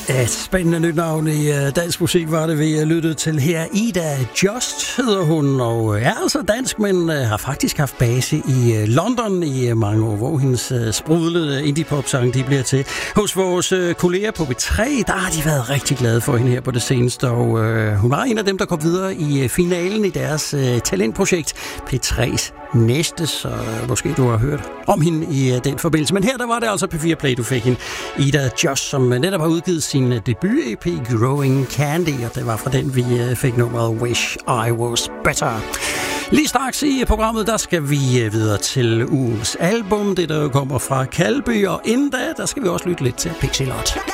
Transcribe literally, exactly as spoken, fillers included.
Et spændende nyt navn i uh, dansk musik var det, vi lyttede til her. Ida Just hedder hun, og er altså dansk, men uh, har faktisk haft base i uh, London i uh, mange år, hvor hendes uh, sprudlede indie-pop-sang de bliver til. Hos vores uh, kolleger på P tre, der har de været rigtig glade for hende her på det seneste, og uh, hun var en af dem, der kom videre i uh, finalen i deres uh, talentprojekt P tre's næste, så uh, måske du har hørt om hende i uh, den forbindelse. Men her der var det altså P fire Play, du fik hende. Ida Just, som uh, netop har udgivet sin debut-E P Growing Candy, og det var fra den, vi fik nummeret Wish I Was Better. Lige straks i programmet, der skal vi videre til ugens album, det der kommer fra Kalby, og inden da, der skal vi også lytte lidt til Pixie Lott.